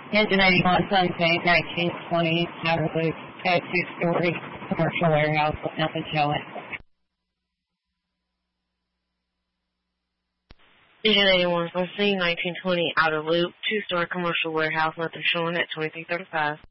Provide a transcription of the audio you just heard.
Engine 81 Sunset, 1920, Outer Loop, at 2-story commercial warehouse with nothing showing. Engine 81 Sunset, 1920, Outer Loop, 2-story commercial warehouse, nothing showing at 2335.